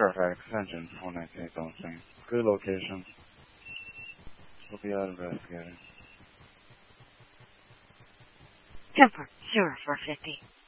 Fairfax, engine 498 Bouncing. Good location. We'll be out investigating. Temper 0450.